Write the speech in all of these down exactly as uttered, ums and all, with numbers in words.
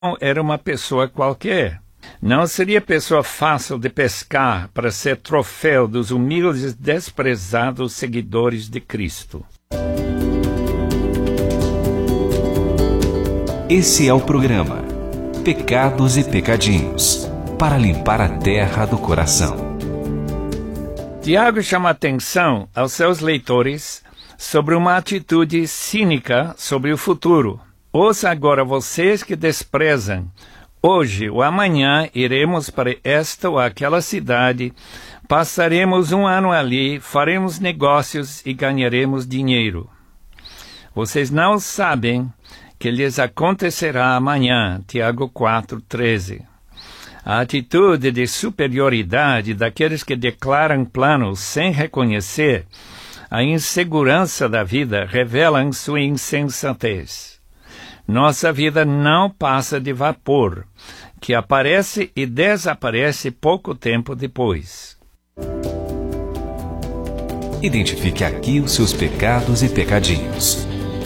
era uma pessoa qualquer. Não seria pessoa fácil de pescar para ser troféu dos humildes e desprezados seguidores de Cristo. Esse é o programa Pecados e Pecadinhos, para limpar a terra do coração. Tiago chama atenção aos seus leitores sobre uma atitude cínica sobre o futuro. Ouça agora vocês que desprezam. Hoje ou amanhã iremos para esta ou aquela cidade, passaremos um ano ali, faremos negócios e ganharemos dinheiro. Vocês não sabem que lhes acontecerá amanhã. Tiago quatro, treze. A atitude de superioridade daqueles que declaram planos sem reconhecer a insegurança da vida revelam sua insensatez. Nossa vida não passa de vapor, que aparece e desaparece pouco tempo depois. Identifique aqui os seus pecados e pecadinhos.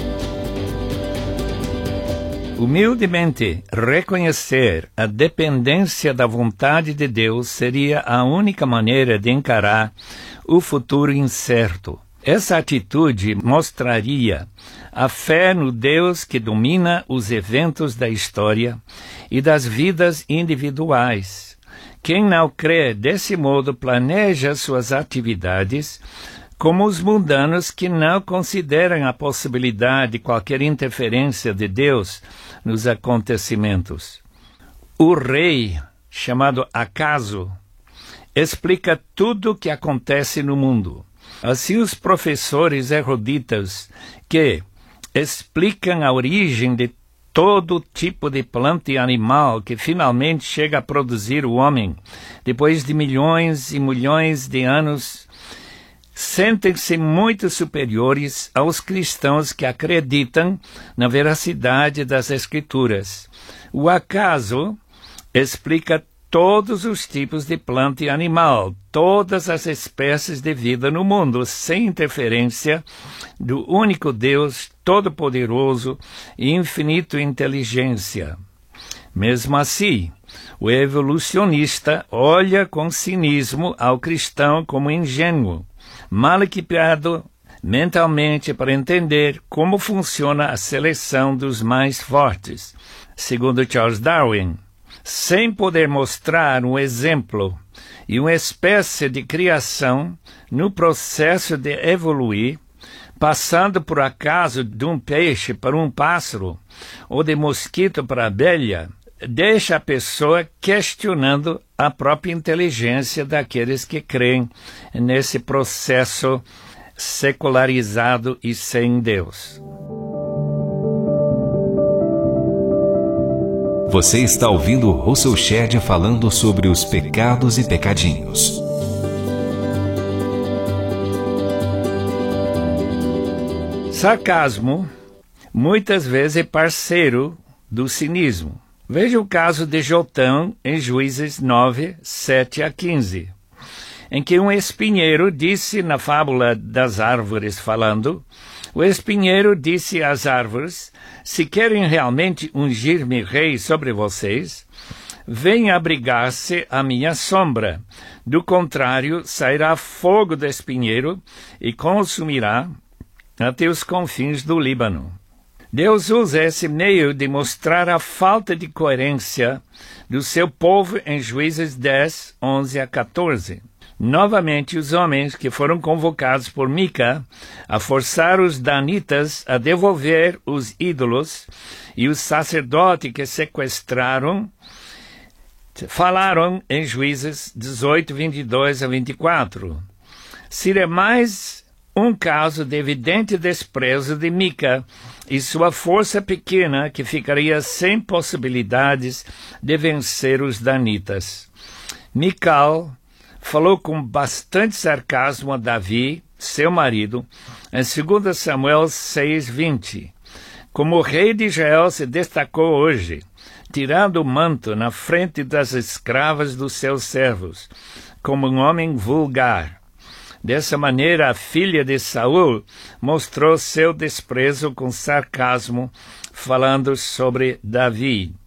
Humildemente reconhecer a dependência da vontade de Deus seria a única maneira de encarar o futuro incerto. Essa atitude mostraria a fé no Deus que domina os eventos da história e das vidas individuais. Quem não crê desse modo planeja suas atividades como os mundanos que não consideram a possibilidade de qualquer interferência de Deus nos acontecimentos. O rei, chamado Acaso, explica tudo o que acontece no mundo. Assim, os professores eruditos que explicam a origem de todo tipo de planta e animal que finalmente chega a produzir o homem, depois de milhões e milhões de anos, sentem-se muito superiores aos cristãos que acreditam na veracidade das Escrituras. O Acaso explica todos os tipos de planta e animal, todas as espécies de vida no mundo, sem interferência do único Deus Todo-Poderoso e infinito inteligência. Mesmo assim, o evolucionista olha com cinismo ao cristão como ingênuo, mal equipado mentalmente para entender como funciona a seleção dos mais fortes, segundo Charles Darwin. Sem poder mostrar um exemplo e uma espécie de criação no processo de evoluir, passando por acaso de um peixe para um pássaro ou de mosquito para abelha, deixa a pessoa questionando a própria inteligência daqueles que creem nesse processo secularizado e sem Deus. Você está ouvindo Russell Shedd falando sobre os pecados e pecadinhos. Sarcasmo, muitas vezes, é parceiro do cinismo. Veja o caso de Jotão em Juízes nove, sete a quinze, em que um espinheiro disse na fábula das árvores falando, o espinheiro disse às árvores, se querem realmente ungir-me rei sobre vocês, venha abrigar-se à minha sombra. Do contrário, sairá fogo do espinheiro e consumirá até os confins do Líbano. Deus usa esse meio de mostrar a falta de coerência do seu povo em Juízes dez, onze a catorze. Novamente, os homens que foram convocados por Mica a forçar os danitas a devolver os ídolos e os sacerdotes que sequestraram, falaram em Juízes dezoito, vinte e dois a vinte e quatro. Seria mais um caso de evidente desprezo de Mica e sua força pequena que ficaria sem possibilidades de vencer os danitas. Mical falou com bastante sarcasmo a Davi, seu marido, em dois Samuel seis, vinte. Como o rei de Israel se destacou hoje, tirando o manto na frente das escravas dos seus servos, como um homem vulgar. Dessa maneira, a filha de Saul mostrou seu desprezo com sarcasmo, falando sobre Davi.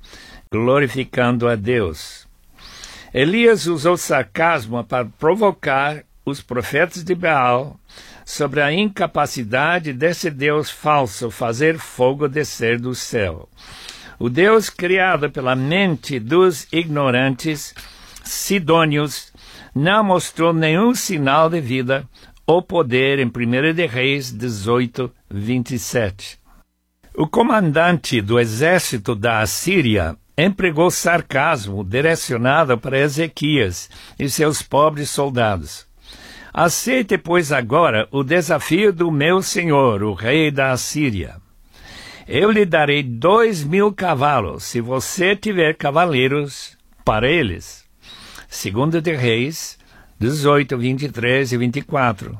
glorificando a Deus. Elias usou sarcasmo para provocar os profetas de Baal sobre a incapacidade desse Deus falso fazer fogo descer do céu. O Deus criado pela mente dos ignorantes sidônios não mostrou nenhum sinal de vida ou poder em primeira de Reis dezoito, vinte e sete. O comandante do exército da Assíria empregou sarcasmo direcionado para Ezequias e seus pobres soldados. Aceite, pois, agora o desafio do meu senhor, o rei da Assíria. Eu lhe darei dois mil cavalos, se você tiver cavaleiros para eles. Segundo de Reis, dezoito, vinte e três e vinte e quatro.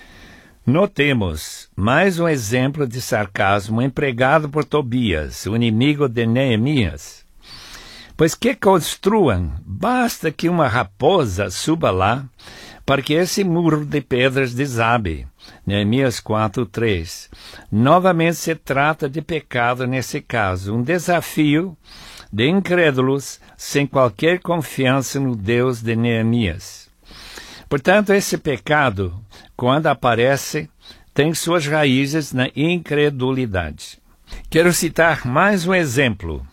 Notemos mais um exemplo de sarcasmo empregado por Tobias, o inimigo de Neemias. Pois que construam, basta que uma raposa suba lá, para que esse muro de pedras desabe. Neemias quatro, três. Novamente se trata de pecado nesse caso, um desafio de incrédulos sem qualquer confiança no Deus de Neemias. Portanto, esse pecado, quando aparece, tem suas raízes na incredulidade. Quero citar mais um exemplo.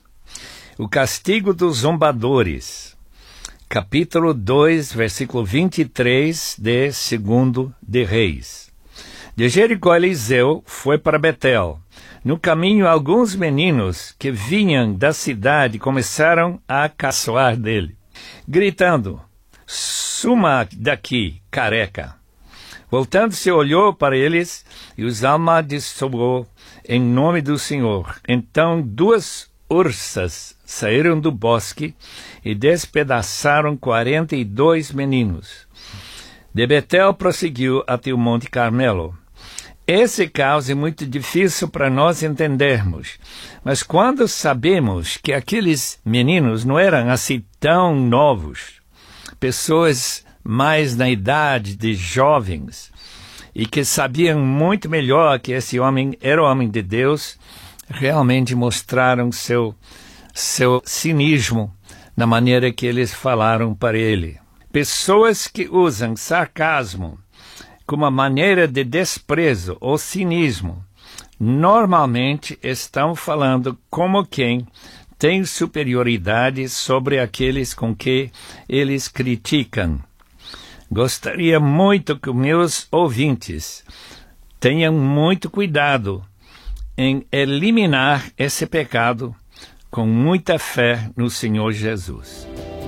O castigo dos zombadores. Capítulo dois, versículo vinte e três de Segundo de Reis. De Jericó, Eliseu foi para Betel. No caminho, alguns meninos que vinham da cidade começaram a caçoar dele, gritando: "Suma daqui, careca!" Voltando-se, olhou para eles e os amaldiçoou em nome do Senhor. Então duas ursas saíram do bosque e despedaçaram quarenta e dois meninos. De Betel prosseguiu até o Monte Carmelo. Esse caso é muito difícil para nós entendermos, mas quando sabemos que aqueles meninos não eram assim tão novos, pessoas mais na idade de jovens, e que sabiam muito melhor que esse homem era o homem de Deus, realmente mostraram seu, seu cinismo na maneira que eles falaram para ele. Pessoas que usam sarcasmo como uma maneira de desprezo ou cinismo, normalmente estão falando como quem tem superioridade sobre aqueles com que eles criticam. Gostaria muito que meus ouvintes tenham muito cuidado em eliminar esse pecado com muita fé no Senhor Jesus.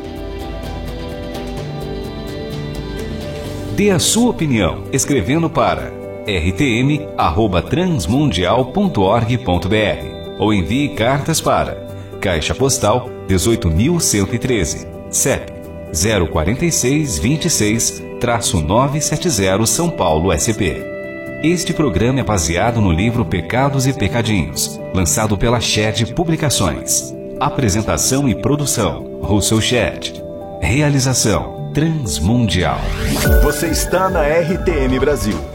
Dê a sua opinião escrevendo para r t m arroba transmundial ponto org ponto b r ou envie cartas para Caixa Postal dezoito mil cento e treze, C E P zero quatro seis, vinte e seis, novecentos e setenta, São Paulo, S P. Este programa é baseado no livro Pecados e Pecadinhos, lançado pela Shed Publicações. Apresentação e produção, Russell Shed. Realização, Transmundial. Você está na R T M Brasil.